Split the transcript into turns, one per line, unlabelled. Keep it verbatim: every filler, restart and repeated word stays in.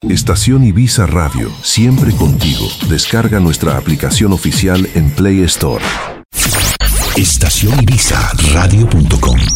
Estación Ibiza Radio, siempre contigo. Descarga nuestra aplicación oficial en Play Store.
estación ibiza radio punto com